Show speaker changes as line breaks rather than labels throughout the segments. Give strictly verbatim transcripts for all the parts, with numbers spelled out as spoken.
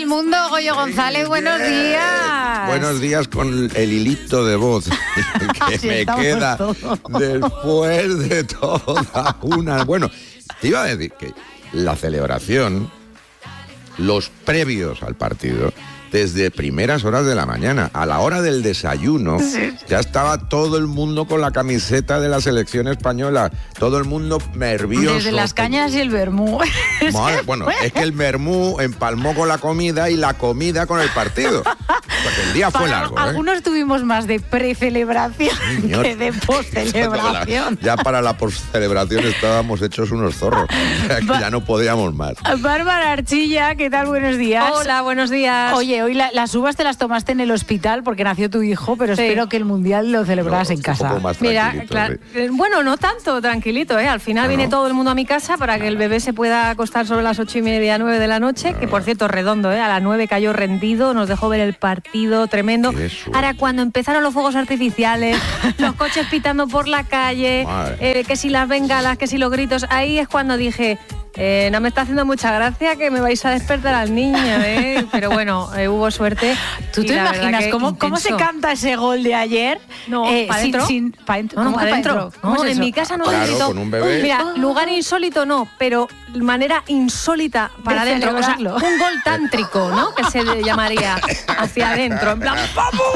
del mundo, Goyo González, buenos días.
Buenos días con el hilito de voz que
Así
me queda
todos.
después de toda una... Bueno, te iba a decir que la celebración, los previos al partido, desde primeras horas de la mañana, a la hora del desayuno, sí. ya estaba todo el mundo con la camiseta de la selección española, todo el mundo nervioso.
Desde las cañas y el vermú.
Madre, bueno, es que el vermú empalmó con la comida y la comida con el partido. Porque el día fue
Para,
largo. ¿eh?
Algunos tuvimos más de precelebración
Señor.
que de postcelebración.
Ya para la postcelebración estábamos hechos unos zorros. O sea, que ya no podíamos más.
Bárbara Archilla, ¿qué tal? Buenos días.
Hola, buenos días.
Oye, hoy la, las uvas te las tomaste en el hospital porque nació tu hijo, pero sí. espero que el Mundial lo celebraras
no,
en casa.
Un poco más
Mira, claro,
sí.
bueno, no tanto tranquilito, ¿eh? Al final no, viene
no.
todo el mundo a mi casa para que el bebé se pueda acostar sobre las ocho y media, nueve de la noche, no. que por cierto, redondo, ¿eh? A las nueve cayó rendido, nos dejó ver el partido, tremendo. Ahora, cuando empezaron los fuegos artificiales, los coches pitando por la calle, eh, que si las bengalas, que si los gritos, ahí es cuando dije... Eh, no me está haciendo mucha gracia que me vais a despertar al niño, ¿eh? Pero bueno, eh, hubo suerte.
¿Tú te imaginas cómo, cómo se canta ese gol de ayer?
No,
eh,
¿para adentro?
Sin, sin, pa dentro?
No, no,
¿Cómo
para adentro.
¿Cómo
No,
es
en
eso?
mi casa no
claro,
se gritó.
con un bebé.
Mira, lugar insólito no, pero manera insólita para
de
adentro. O sea,
celebrarlo.
un gol tántrico, ¿no? Que se llamaría hacia adentro, en plan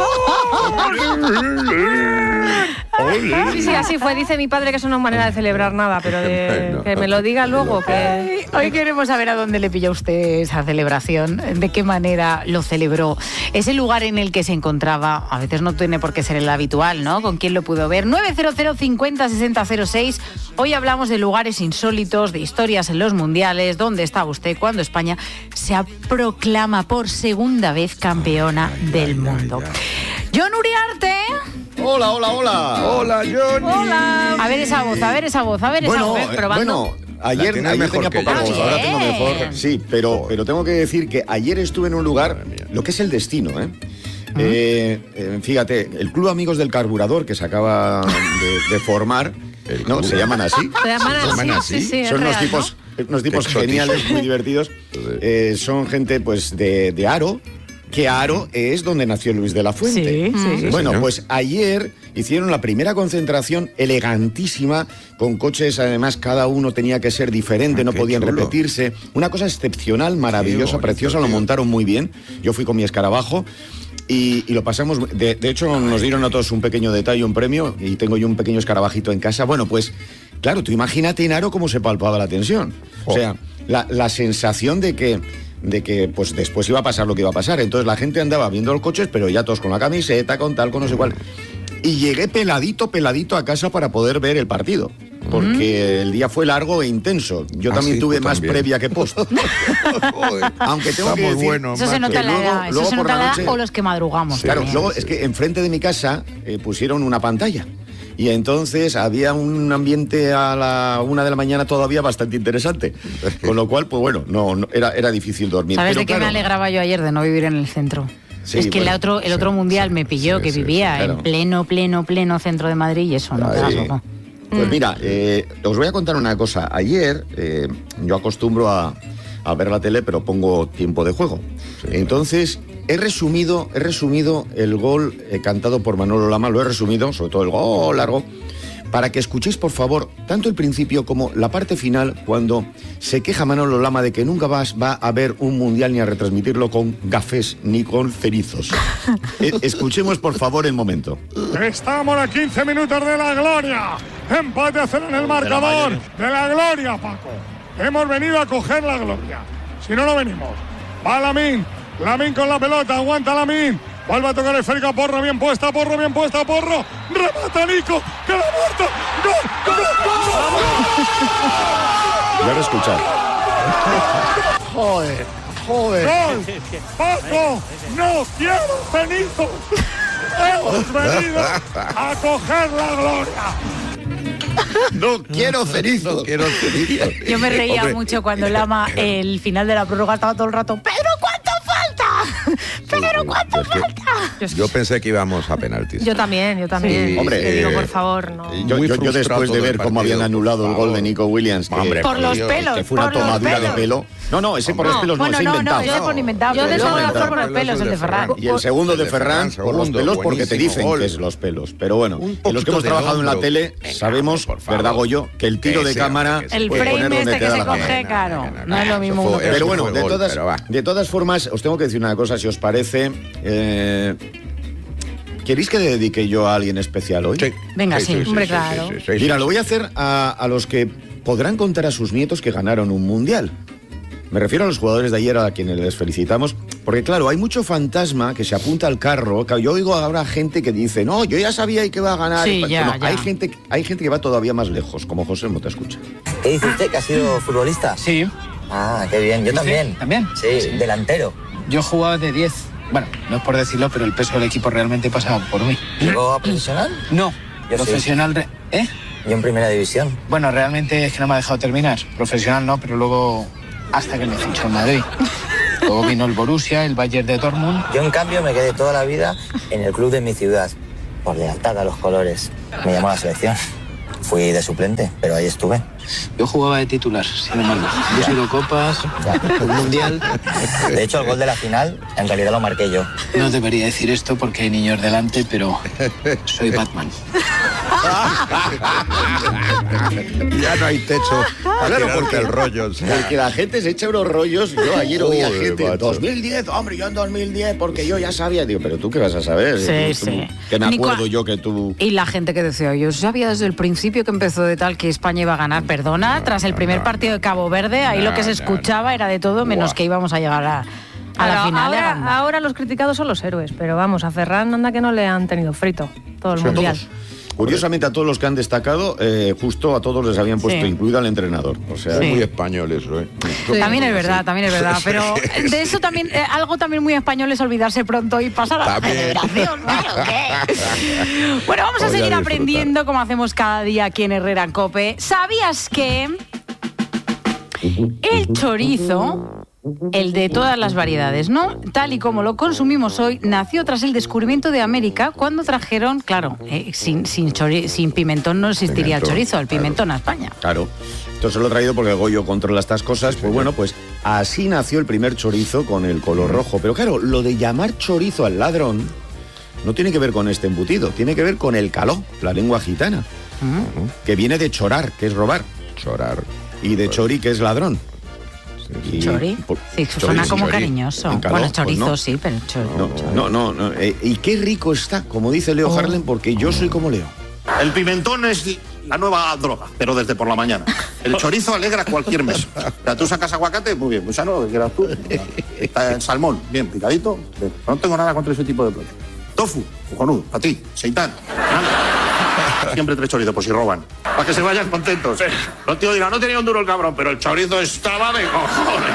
¡vamos! Sí, sí, así fue. Dice mi padre que eso no es manera de celebrar nada, pero de,
no,
que me lo diga luego. Que...
Hoy queremos saber a dónde le pilló usted esa celebración, de qué manera lo celebró. Ese lugar en el que se encontraba, a veces no tiene por qué ser el habitual, ¿no? ¿Con quién lo pudo ver? nueve cero cero cincuenta sesenta cero seis. Hoy hablamos de lugares insólitos, de historias en los mundiales. ¿Dónde estaba usted cuando España se proclama por segunda vez campeona ay, del ay, mundo? Ay, ay. John Uriarte.
Hola, hola, hola.
Hola, Johnny.
Hola.
A ver esa voz, a ver esa voz, a ver
bueno,
esa voz.
Eh,
Probando.
Bueno, ayer, ayer tenía poca voz, ahora tengo mejor. Sí, pero, pero tengo que decir que ayer estuve en un lugar, lo que es el destino, ¿eh? Uh-huh. Eh, eh, fíjate, el Club Amigos del Carburador que se acaba de, de formar, ¿no? ¿Se llaman así?
Se llaman así,
¿Se llaman así?
Sí, sí,
son unos
real,
tipos,
¿no?
unos tipos geniales, muy divertidos. Eh, son gente pues de, de Haro, que Haro es donde nació Luis de la Fuente.
Sí, sí, sí.
Bueno,
sí,
pues ayer hicieron la primera concentración elegantísima, con coches, además cada uno tenía que ser diferente, ah, no podían chulo. repetirse. Una cosa excepcional, maravillosa, bonito, preciosa, tío. Lo montaron muy bien. Yo fui con mi escarabajo. Y, y lo pasamos, de, de hecho nos dieron a todos un pequeño detalle, un premio, y tengo yo un pequeño escarabajito en casa. Bueno, pues claro, tú imagínate en Haro cómo se palpaba la tensión. Oh. O sea, la, la sensación de que, de que pues después iba a pasar lo que iba a pasar. Entonces la gente andaba viendo los coches, pero ya todos con la camiseta, con tal, con no sé cuál. Y llegué peladito, peladito a casa para poder ver el partido. Porque mm. el día fue largo e intenso. Yo ah, también sí, tuve más también. previa que post. Aunque tengo Está que decir...
Bueno,
eso se nota la edad, eso se nota la edad o los que madrugamos.
Sí, claro,
también.
luego es que enfrente de mi casa eh, pusieron una pantalla. Y entonces había un ambiente a la una de la mañana todavía bastante interesante. Con lo cual, pues bueno, no, no era, era difícil dormir.
¿Sabes
Pero,
de qué
claro,
me alegraba yo ayer de no vivir en el centro? Sí, es que bueno, el otro, el otro sí, mundial sí, me pilló, sí, que sí, vivía sí, claro. en pleno, pleno, pleno centro de Madrid y eso, no te das loco.
Pues mira, eh, os voy a contar una cosa. Ayer eh, yo acostumbro a, a ver la tele, pero pongo tiempo de juego. Sí, Entonces he resumido, he resumido el gol eh, cantado por Manolo Lama, lo he resumido, sobre todo el gol largo, para que escuchéis, por favor, tanto el principio como la parte final, cuando se queja Manolo Lama de que nunca vas, va a haber un mundial ni a retransmitirlo con gafés ni con cerizos. eh, escuchemos, por favor, el momento.
Estamos a quince minutos de la gloria. Empate a cero en el marcador. De la gloria, Paco. Hemos venido a coger la gloria. Si no, no venimos. Va Lamín. Lamín con la pelota. Aguanta Lamín. Vuelve a tocar esférica, Porro bien puesta, Porro bien puesta, Porro. Remata Nico, que la muerta. ¡Gol! ¡Gol! ¡Gol!
Ya lo escuchar.
Joder, joder. ¡Gol! ¡Paco! ¡No quiero cenizos! ¡Hemos venido a coger la gloria!
No quiero cerizos. No quiero cerizos.
Yo me reía
Hombre.
mucho cuando Lama, el final de la prórroga, estaba todo el rato, ¡Pedro, cuánto falta! ¡Pedro, cuánto
es que
falta!
Yo pensé que íbamos a penaltis.
Yo también, yo también.
Sí.
Hombre,
te digo,
eh,
por favor, no.
Yo,
Muy
yo, yo después de ver cómo habían anulado el gol de Nico Williams, que,
Por los pelos,
que fue una
por los
tomadura
pelos.
de pelo, No, no, ese por los pelos no,
bueno,
ese
no,
inventado.
no, ese por inventado. Yo de eso no por los pelos, el de Ferran.
Y el segundo de Ferran por los pelos porque te dicen que es los pelos. Pero bueno, y los que hemos trabajado en la tele sabemos, ¿verdad, Goyo? Que el tiro de cámara...
El frame este que se coge, claro. No es lo mismo.
Pero bueno, de todas, de todas formas, os tengo que decir una cosa, si os parece... Eh, ¿Queréis que dedique yo a alguien especial hoy?
Sí.
Venga, sí, sí, sí hombre, sí, claro.
Sí, sí, sí, sí,
Mira,
sí.
lo voy a hacer a, a los que podrán contar a sus nietos que ganaron un mundial. Me refiero a los jugadores de ayer a quienes les felicitamos, porque claro, hay mucho fantasma que se apunta al carro. Yo oigo ahora gente que dice, no, yo ya sabía y que va a ganar.
Sí, ya,
bueno,
ya.
Hay gente, hay gente que va todavía más lejos, como José Mo, te escucha.
¿Qué dice usted, que ha sido futbolista?
Sí.
Ah, qué bien, yo también.
¿También?
Sí, sí, delantero.
Yo jugaba de diez. Bueno, no es por decirlo, pero el peso del equipo realmente pasaba por mí.
¿Llegó a profesional?
No,
Yo
profesional...
sí.
Re... ¿Eh?
Yo en primera división.
Bueno, realmente es que no me ha dejado terminar. Profesional no, pero luego hasta que me fichó en Madrid. Luego vino el Borussia, el Bayern de Dortmund.
Yo en cambio me quedé toda la vida en el club de mi ciudad, por lealtad a los colores. Me llamó a la selección. Fui de suplente, pero ahí estuve.
Yo jugaba de titular, sin embargo. Yo he sido copas, un mundial.
De hecho, el gol de la final, en realidad lo marqué yo.
No debería decir esto porque hay niños delante, pero soy Batman.
Ya no hay techo para
Claro,
tirarte
porque
el rollo. O sea.
Porque la gente se echa unos rollos. Yo ayer oía
Joder,
gente,
macho.
dos mil diez, hombre, yo en dos mil diez, porque yo ya sabía. Digo, pero tú qué vas a saber.
Sí,
Tú-
sí.
Que me
Ni
acuerdo
cua-
yo que tú...
Y la gente que decía, yo sabía desde el principio que empezó de tal que España iba a ganar. Perdona,
No,
tras el
no,
primer
no,
partido
no.
de Cabo Verde, ahí
No,
lo que se
no,
escuchaba
no.
era de todo, menos
Buah.
que íbamos a llegar a, a la
Claro,
final.
ahora,
ganando.
ahora los criticados son los héroes, pero vamos, a Ferran anda que no le han tenido frito todo el
Sí,
mundial.
todos. Curiosamente, a todos los que han destacado, eh, justo a todos les habían puesto,
Sí.
incluido al entrenador. O sea,
Sí.
Es muy español eso, ¿eh?
También es verdad, también es verdad, pero de eso también, eh, algo también muy español es olvidarse pronto y pasar a la
También.
celebración, claro que. Bueno, vamos a
Voy a
seguir
disfrutar.
aprendiendo como hacemos cada día aquí en Herrera en COPE. ¿Sabías que el chorizo, el de todas las variedades, ¿no? Tal y como lo consumimos hoy, nació tras el descubrimiento de América cuando trajeron, claro, eh, sin, sin, chori- sin pimentón no existiría el
Pimentón,
chorizo, el
claro.
pimentón a España.
Claro. Esto se lo he traído porque Goyo controla estas cosas. Pues bueno, pues así nació el primer chorizo con el color rojo. Pero claro, lo de llamar chorizo al ladrón no tiene que ver con este embutido, tiene que ver con el caló, la lengua gitana, que viene de chorar, que es robar,
Chorar.
y de chori, que es ladrón. Y-
¿Chori?
por-
Sí,
chori,
suena como
chori.
cariñoso.
En caló,
Bueno,
pues
chorizo
no.
sí, pero chori-
No,
chori-
no, no, no. Eh, y qué rico está, como dice Leo
Oh.
Harlem, porque yo soy como Leo.
El pimentón es la nueva droga, pero desde por la mañana. El chorizo alegra cualquier mes. O sea, tú sacas aguacate, muy bien, muy sano, lo que quieras tú. Está el salmón, bien picadito. No tengo nada contra ese tipo de plato. Tofu, cojonudo, para ti, seitán, nada. Siempre tres chorizos, por si roban. Para que se vayan contentos. Los tíos dirán, no tenía un duro el cabrón, pero el chorizo estaba de cojones.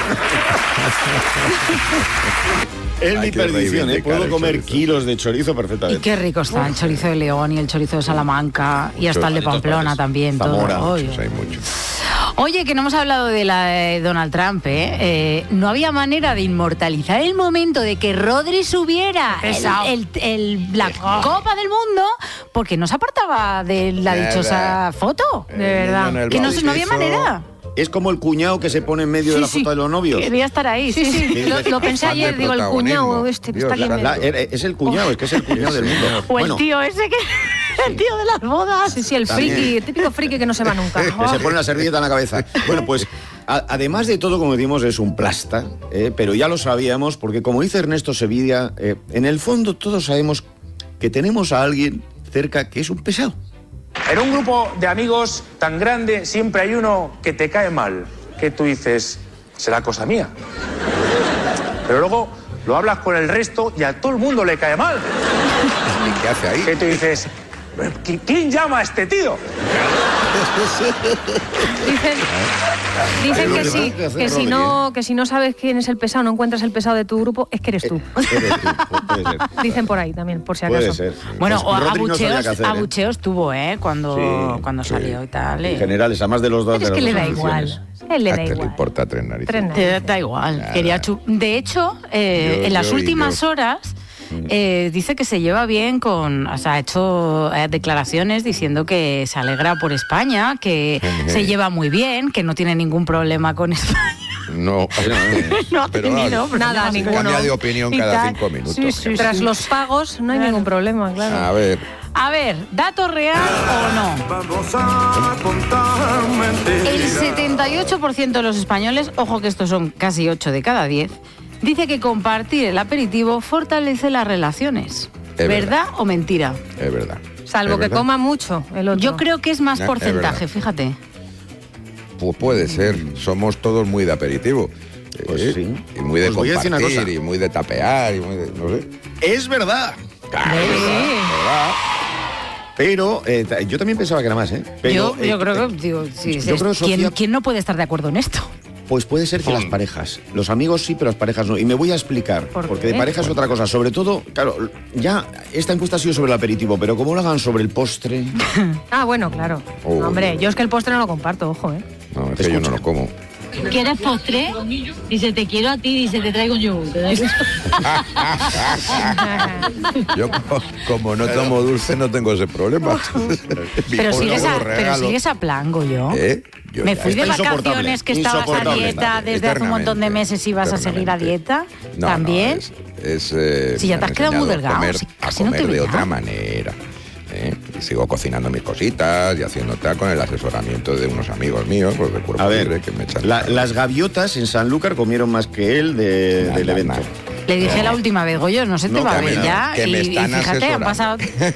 Es mi
Hay que
perdición, ¿eh?
reivindicar
Puedo
el
comer
chorizo.
kilos de chorizo
Y
perfectamente.
qué rico está el chorizo de León y el chorizo de Salamanca y hasta el de
de todas
Pamplona
partes.
también.
Zamora,
todo. Oye.
Pues hay mucho.
Oye, que no hemos hablado de la de Donald Trump, ¿eh? Eh, no había manera de inmortalizar el momento de que Rodri subiera el-
Pesado.
el- el- la Copa del Mundo porque no se apartaba de la
Nada.
dichosa foto.
El
De verdad.
niño en el
Que no,
bautizo.
no había manera.
Es como el cuñado que se pone en medio de la
Sí, sí.
foto de los novios.
Quería estar ahí. Sí, sí.
Sí.
Lo, lo pensé
Fan de
ayer, digo, el
protagonismo.
cuñado este que
Dios
está aquí en
santo.
La-
medio.
er- es el cuñado, es que es el cuñado del mundo.
O el
Bueno,
tío ese que... El tío de las bodas.
Sí, sí, el
También.
friki, el típico friki que no se va nunca.
que se pone la servilleta en la cabeza. Bueno, pues a- además de todo, como decimos, es un plasta, ¿eh? Pero ya lo sabíamos, porque como dice Ernesto Sevilla, eh, en el fondo todos sabemos que tenemos a alguien cerca que es un pesado.
En un grupo de amigos tan grande siempre hay uno que te cae mal, que tú dices, será cosa mía. Pero luego lo hablas con el resto y a todo el mundo le cae mal.
¿Y qué hace ahí?
Que tú dices, "¿Qui- ¿quién llama a este tío?
Dicen, dicen
Hay
que
algo
sí,
que hacer,
que si
Rodri,
no, que si no sabes quién es el pesado, no encuentras el pesado de tu grupo, es que eres tú.
Eres tú, pu- puede ser.
Dicen por ahí también, por si acaso.
Puede ser.
Bueno,
Pues
o
Rodri no sabía
abucheos,
qué hacer, ¿eh?
abucheos tuvo, ¿eh? Cuando,
Sí,
cuando
sí.
salió y tal.
En
eh.
general, es a más de los dos.
Pero es
de
que
las
le
dos
da igual.
aficiones.
Él le
¿A
da
qué le
igual.
importa tres narices?
Tres narices.
Te da igual.
Nada.
Quería chu- de hecho, eh,
Yo-
en las
yo y
últimas
yo.
horas eh, dice que se lleva bien con, o sea, ha hecho eh, declaraciones diciendo que se alegra por España, que
Ujú.
se lleva muy bien, que no tiene ningún problema con España.
No,
no ha
pero
tenido
no,
nada,
se
ninguno.
cambia de opinión cada cinco minutos.
Sí, sí, tras los pagos no hay ningún problema, claro.
A ver.
A ver, ¿dato real o no?
Vamos a contar mentiras.
El setenta y ocho por ciento de los españoles, ojo que estos son casi ocho de cada diez, dice que compartir el aperitivo fortalece las relaciones.
Es
¿Verdad,
verdad
o mentira?
Es verdad.
Salvo
es
que
verdad.
coma mucho el otro.
Yo creo que es más
Es
porcentaje,
verdad.
fíjate.
Pues puede ser, somos todos muy de aperitivo.
Pues
¿eh?
sí.
Y muy de
Os voy a decir una
compartir,
cosa.
y muy de tapear, y muy de, no sé.
Es verdad.
Claro, es verdad, es verdad.
Pero eh, ta- yo también pensaba que era más, ¿eh? Pero,
yo, yo
eh,
creo
eh,
que, digo, sí,
yo
es-
creo,
¿quién,
Sofía-
quién no puede estar de acuerdo en esto?
Pues puede ser que las parejas. Los amigos sí, pero las parejas no. Y me voy a explicar.
¿Por
porque
qué?
de pareja es otra cosa. Sobre todo, claro, ya esta encuesta ha sido sobre el aperitivo, pero como lo hagan sobre el postre.
Ah, bueno, claro.
Oh.
Hombre, yo es que el postre no lo comparto, ojo, ¿eh?
No, es que yo no lo como.
¿Quieres postre? Dice, te quiero a ti, dice, te traigo un yogur. ¿Te da gusto?
Yo co- como no tomo dulce no tengo ese problema. Mi
Pero
pobre
sigues, a,
regalo.
pero sigues a plango, yo.
¿Eh? Yo
Me
ya-
fui de
Está
vacaciones
insoportable,
que estabas a
insoportable.
dieta desde hace un montón de
Eternamente,
meses y vas a seguir a
eternamente.
dieta.
No,
¿También?
no, es, es, eh,
Si ya
me
te
han
has quedado muy
enseñado a
delgado,
comer-
si
a
casi no te
comer de
veía.
otra manera. ¿eh? Y sigo cocinando mis cositas y haciendo tal con el asesoramiento de unos amigos míos, pues de cuerpo
A ver,
libre, que me echan.
la- las gaviotas en Sanlúcar comieron más que él de-
Nada,
del evento.
nada.
Le dije la última vez, Goyo, no se te
No,
va a
que
ver
me-
ya.
que
y,
me
y
están
fíjate, han
asesorando.
pasado.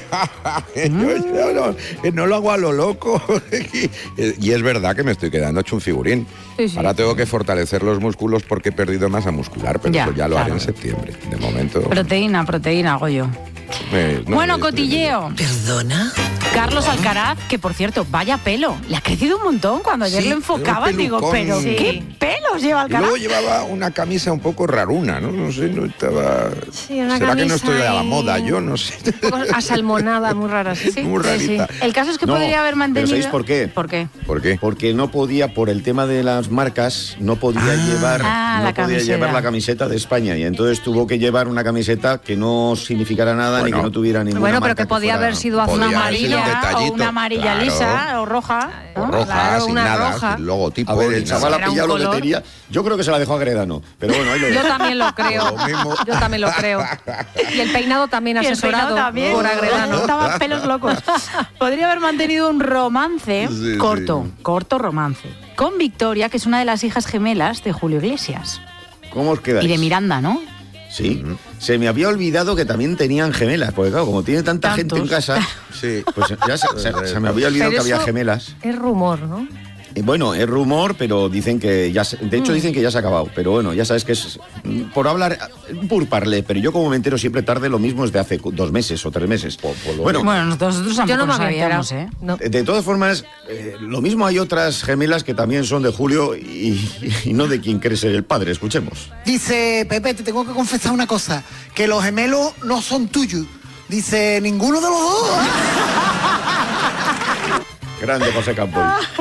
Yo- yo no, que no lo hago a lo loco. Y es verdad que me estoy quedando hecho un figurín.
Sí, sí.
Ahora tengo que fortalecer los músculos porque he perdido masa muscular, pero
Ya,
eso ya lo haré
claro.
en septiembre. De momento.
Proteína, proteína, Goyo.
eh, no
bueno,
sé,
cotilleo.
¿Perdona?
Carlos Alcaraz, que por cierto, vaya pelo. Le ha crecido un montón. Cuando ayer
Sí,
lo enfocaban,
un
digo,
pelucón.
pero
Sí.
¿qué pelos lleva
Y
Alcaraz?
luego llevaba una camisa un poco raruna, ¿no? No sé, no estaba.
Sí, una
¿Será que no
camisa
estoy a la
ahí-
moda? Yo no sé.
Un poco asalmonada, muy rara, sí.
Muy rarita.
El caso es que
No,
podría haber
pero
mantenido.
¿sabéis por qué?
¿Por qué?
¿Por qué?
Porque no podía, por el tema de las marcas, no podía llevar,
Ah,
no
la
podía
camiseta.
llevar la camiseta de España y entonces tuvo que llevar una camiseta que no significara nada
Bueno.
ni que no tuviera ninguna
Bueno, pero
marca
que podía
fuera-
haber sido azul
Una
Podía haber sido un
amarilla o
detallito,
una amarilla
claro.
lisa o roja.
O
¿no?
roja,
Claro,
sin
una
nada,
roja.
sin logotipo.
A ver,
ni
el
nada.
chaval ha
Era un
pillado lo que
color.
tenía. Yo creo que se la dejó a Gredano. Pero bueno, ahí lo
Yo
dejo.
también lo creo.
Lo mismo.
Yo también lo creo. Y el peinado también
Y el
asesorado
peinado también.
por Agredano.
Estaban pelos locos. Podría haber mantenido un romance
Sí,
corto,
sí.
corto romance, con Victoria, que es una de las hijas gemelas de Julio Iglesias.
¿Cómo os quedáis?
Y de Miranda, ¿no?
Sí. Se me había olvidado que también tenían gemelas, porque claro, como tiene tanta gente en
Tantos.
casa,
Sí.
pues ya se, se- se me había olvidado
Pero
que había
eso
gemelas.
Es rumor, ¿no?
Y bueno, es rumor, pero dicen que ya se- de hecho dicen que ya se ha acabado, pero bueno, ya sabes que es mm, por hablar por parler, pero yo como me entero siempre tarde lo mismo desde hace cu- dos meses o tres meses. Bueno,
Bueno, nosotros tampoco
Yo no me
lo
había
sabíamos,
enterado.
¿eh?
No.
de todas formas, eh, lo mismo hay otras gemelas que también son de Julio y, y no de quien cree ser el padre, escuchemos.
Dice, Pepe, te tengo que confesar una cosa, que los gemelos no son tuyos. Dice, ninguno de los dos.
Grande José Campoy.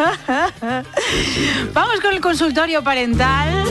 Vamos con el consultorio parental.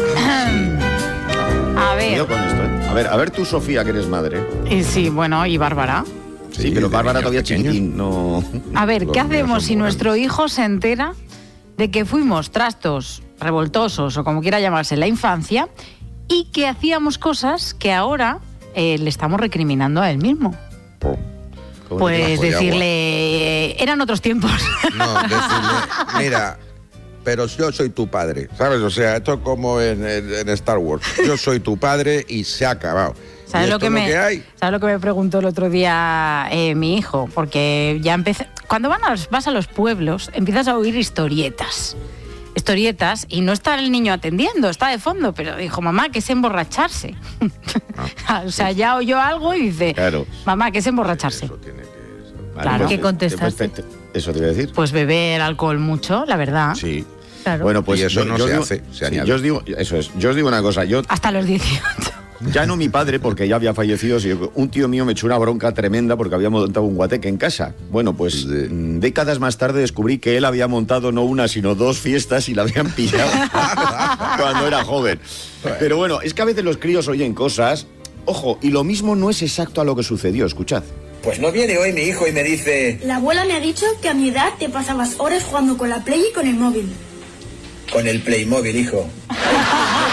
A ver.
Cuidado con esto, ¿eh? A ver, a ver tú, Sofía, que eres madre.
Y sí, bueno, y Bárbara.
Sí, pero
de
Bárbara
niños
todavía
pequeños.
chiquitín, no...
A ver,
Los
¿qué
míos
hacemos
son
si
muy
nuestro hijo se entera de que fuimos trastos revoltosos o como quiera llamarse en la infancia y que hacíamos cosas que ahora eh, le estamos recriminando a él mismo?
Oh.
¿Cómo
Pues
bajo de
decirle, eh, eran otros tiempos.
No, decirle, mira, pero yo soy tu padre, ¿sabes? O sea, esto es como en, en- en Star Wars. Yo soy tu padre y se ha acabado.
¿Sabes
¿Y
lo
esto
que me,
que hay?
¿sabes lo que me preguntó el otro día eh, mi hijo? Porque ya empecé. Cuando van a los- vas a los pueblos, empiezas a oír historietas. Historietas, y no está el niño atendiendo, está de fondo, pero dijo, mamá, que es emborracharse. O sea, ya oyó algo y dice,
Claro.
mamá, que es emborracharse.
Eso tiene que...
Vale,
Claro.
¿Qué
pues,
contestaste?
pues, eso te iba a decir.
Pues beber alcohol mucho, la verdad.
Sí.
Claro.
Bueno, pues
Y eso no se
digo-
hace, se
sí,
añade.
yo os digo, eso es, yo os digo una cosa, yo
Hasta los dieciocho.
ya no mi padre, porque ya había fallecido, sino que un tío mío me echó una bronca tremenda porque había montado un guateque en casa. Bueno, pues
Sí.
mm, décadas más tarde descubrí que él había montado no una, sino dos fiestas y la habían pillado cuando era joven. Pero bueno, es que a veces los críos oyen cosas, ojo, y lo mismo no es exacto a lo que sucedió, escuchad.
Pues no viene hoy mi hijo y me dice...
La abuela me ha dicho que a mi edad te pasabas horas jugando con la Play y con el móvil.
Con el Playmobil, hijo.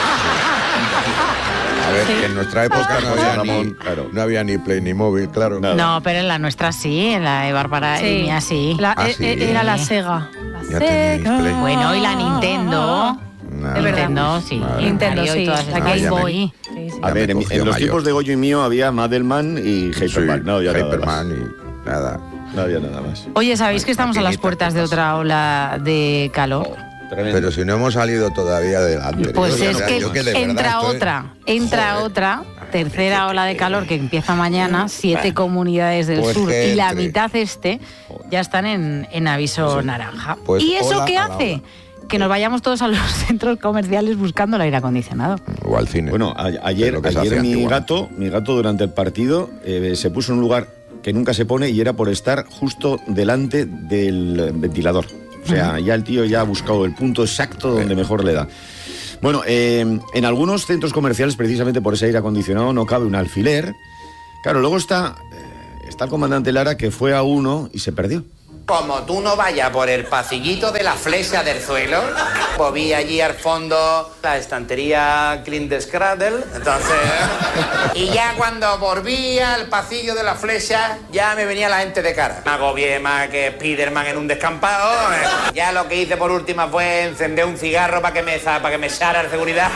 A ver,
Sí.
que en nuestra época no había,
Ramón,
ni,
claro.
no había ni Play ni móvil, claro.
No, pero en la nuestra sí, en la de Bárbara
Sí.
y mía sí.
La-
Ah,
e-
sí.
e- Era la Sega. La
Ya tenéis
Sega.
Play.
Bueno, y la Nintendo.
Nada.
Es verdad.
Nintendo, sí.
Madre
Nintendo,
Mario y
sí.
todas
La
esas
Game
ya me-
Boy. Sí, sí.
A
Ya
ver,
me
en,
cogió
en los
mayor.
tiempos de Goyo y mío había Madelman y Hyperman.
Sí,
no, ya nada
Hyperman
más.
y nada.
No había nada más.
Oye, ¿sabéis que estamos a las
Maquinita,
puertas de
¿qué pasa?
otra ola de calor?
Tremendo.
Pero si no hemos salido todavía del anterior.
Pues
o sea,
es que
yo de verdad
entra
estoy-
otra, entra
Joder.
otra, tercera ola de calor que empieza mañana, siete comunidades del
Pues
sur
que
y la
entre.
mitad este ya están en, en aviso naranja.
Pues
¿Y eso
hola
qué
a la
hace?
ola.
Que nos vayamos todos a los centros comerciales buscando el aire acondicionado.
O al cine.
Bueno, a-
Es
ayer,
lo que se
ayer
hace
mi
antiguamente.
gato, mi gato durante el partido eh, se puso en un lugar que nunca se pone y era por estar justo delante del ventilador. O sea, ya el tío ya ha buscado el punto exacto donde mejor le da. Bueno, eh, en algunos centros comerciales, precisamente por ese aire acondicionado, no cabe un alfiler. Claro, luego está, eh, está el comandante Lara, que fue a uno y se perdió.
Como tú no vayas por el pasillito de la flecha del suelo, pues vi allí al fondo la estantería Clint Scraddle, entonces... Y ya cuando volví al pasillo de la flecha, ya me venía la gente de cara. Me agobié más que Spiderman en un descampado. eh. Ya lo que hice por última fue encender un cigarro para que me, para que me echara el seguridad.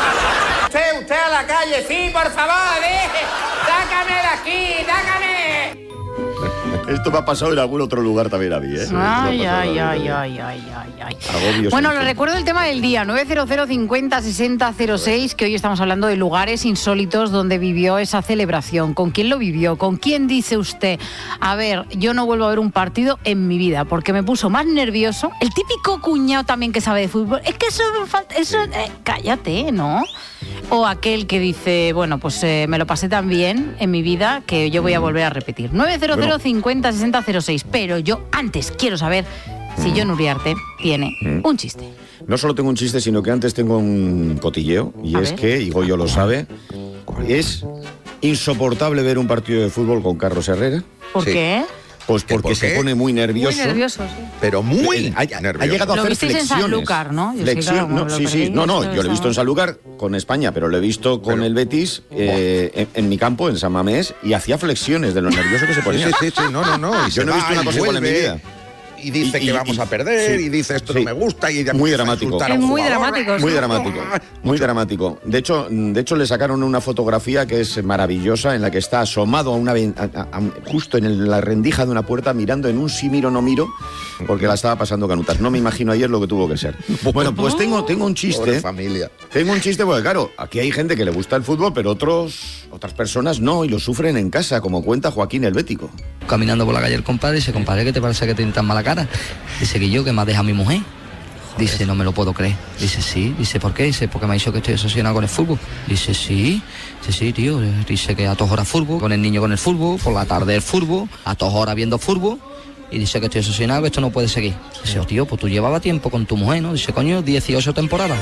Usted, usted a la calle, sí, por favor, eh. Sácame de aquí, sácame.
Esto me ha pasado en algún otro lugar también a mí, ¿eh? Esto me ha
Ay,
pasado
ay,
a mí
ay,
también.
ay, ay, ay, ay.
Agobios
Bueno,
en
les
fin.
recuerdo el tema del día, nueve cero cero cincuenta sesenta cero seis, que hoy estamos hablando de lugares insólitos donde vivió esa celebración. ¿Con quién lo vivió? ¿Con quién dice usted? A ver, yo no vuelvo a ver un partido en mi vida porque me puso más nervioso. El típico cuñado también que sabe de fútbol. Es que eso me falta... Eso, eh, cállate, ¿no? O aquel que dice, bueno, pues eh, me lo pasé tan bien en mi vida que yo voy a volver a repetir. nueve cero cero cincuenta sesenta cero seis. Pero yo antes quiero saber si Jon Uriarte tiene un chiste.
No solo tengo un chiste, sino que antes tengo un cotilleo, y
A
es
ver.
que, y Goyo lo sabe, es insoportable ver un partido de fútbol con Carlos Herrera.
¿Por
Sí.
qué?
Pues
¿Qué,
porque
por
se
qué?
pone muy nervioso.
Muy nervioso, sí.
Pero muy
Ha, ha
nervioso.
llegado a
Lo
hacer
visteis en
flexiones.
Sanlúcar, ¿no? Yo es que,
Flexión-
claro, como
no,
lo
sí, sí.
perdí,
No, no,
esto
yo lo he visto en
está-
Sanlúcar con España, pero lo he visto con
Pero-
el Betis eh, en, en mi campo, en San Mamés, y hacía flexiones de lo nervioso que se
Sí,
ponía.
sí, sí, sí, no, no, no. Y
Yo
se
no he
va
visto una
y
cosa igual en mi
vuelve,
vida.
Y dice
Y- y-
que vamos
y-
a perder,
sí,
y dice esto
sí.
no me gusta, y ya
Muy
empieza a
dramático.
insultar a
Es
un
muy
jugador.
dramático, sí.
Muy dramático, muy dramático. De hecho, de hecho, le sacaron una fotografía que es maravillosa, en la que está asomado a una ven- a- a- a- justo en el- la rendija de una puerta, mirando en un sí miro no miro, porque la estaba pasando canutas. No me imagino ayer lo que tuvo que ser. Bueno, pues tengo, tengo un
Pobre
chiste.
familia.
Tengo un chiste, porque claro, aquí hay gente que le gusta el fútbol, pero otros, otras personas no, y lo sufren en casa, como cuenta Joaquín el Bético.
Caminando por la calle el compadre, dice, compadre, ¿qué te parece que tienes tan mala cara? Dice que yo, que me ha dejado mi mujer. Dice, no me lo puedo creer. Dice, sí. Dice, ¿por qué? Dice, porque me ha dicho que estoy obsesionado con el fútbol. Dice, sí. Dice, sí, tío. Dice que a todas horas fútbol, con el niño con el fútbol, por la tarde el fútbol, a todas horas viendo fútbol. Y dice que estoy obsesionado, que esto no puede seguir. Dice, oh, tío, pues tú llevabas tiempo con tu mujer, ¿no? Dice, coño, dieciocho temporadas.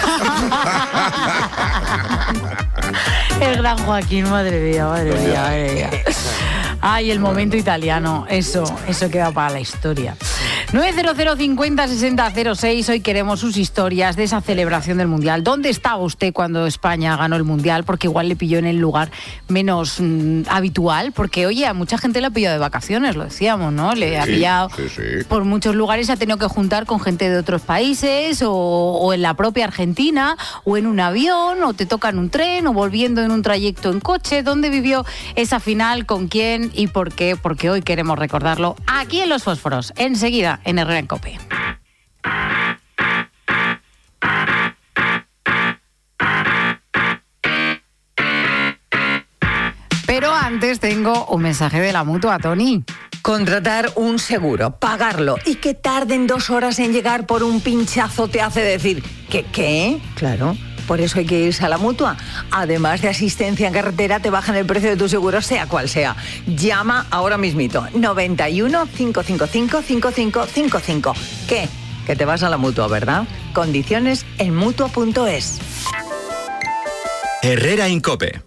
El gran Joaquín, madre mía, madre mía, madre mía. Ay, el momento italiano, eso, eso queda para la historia. nueve cero cero cincuenta sesenta cero seis, hoy queremos sus historias de esa celebración del Mundial. ¿Dónde estaba usted cuando España ganó el Mundial? Porque igual le pilló en el lugar menos mm, habitual, porque oye, a mucha gente le ha pillado de vacaciones, lo decíamos, ¿no? Le ha
Sí,
pillado
sí, sí.
por muchos lugares, se ha tenido que juntar con gente de otros países, o, o en la propia Argentina, o en un avión, o te toca en un tren, o volviendo en un trayecto en coche. ¿Dónde vivió esa final? ¿Con quién? ¿Y por qué? Porque hoy queremos recordarlo aquí en Los Fósforos, enseguida en Herrera en COPE. Pero antes tengo un mensaje de la Mutua, Tony.
Contratar un seguro, pagarlo y que tarden dos horas en llegar por un pinchazo te hace decir ¿qué? ¿Qué? Claro. Por eso hay que irse a la Mutua. Además de asistencia en carretera, te bajan el precio de tu seguro, sea cual sea. Llama ahora mismito. noventa y uno, cinco cinco cinco, cinco cinco cinco cinco. ¿Qué? Que te vas a la Mutua, ¿verdad? Condiciones en mutua punto es.
Herrera en COPE.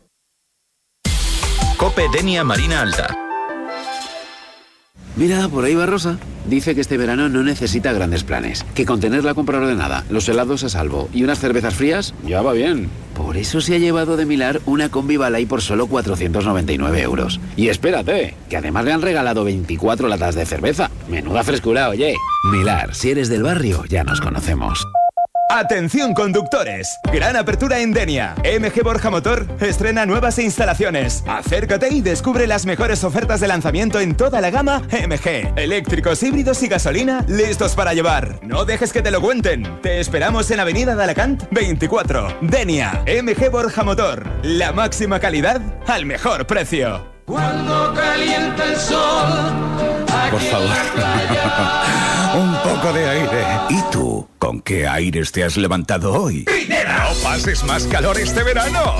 COPE Denia Marina Alta.
Mira, por ahí va Rosa.
Dice que este verano no necesita grandes planes, que con tener la compra ordenada, los helados a salvo y unas cervezas frías, ya va bien. Por eso se ha llevado de Milar una combi Balay por solo cuatrocientos noventa y nueve euros. Y espérate, que además le han regalado veinticuatro latas de cerveza. Menuda frescura, oye. Milar, si eres del barrio, ya nos conocemos.
Atención conductores, gran apertura en Denia. M G Borja Motor estrena nuevas instalaciones. Acércate y descubre las mejores ofertas de lanzamiento en toda la gama M G. Eléctricos, híbridos y gasolina listos para llevar. No dejes que te lo cuenten. Te esperamos en Avenida de Alacant veinticuatro. Denia, M G Borja Motor. La máxima calidad al mejor precio.
Cuando calienta el sol.
Por favor. Un poco de aire. ¿Y tú? ¿Con qué aires te has levantado hoy?
¡No pases más calor este verano!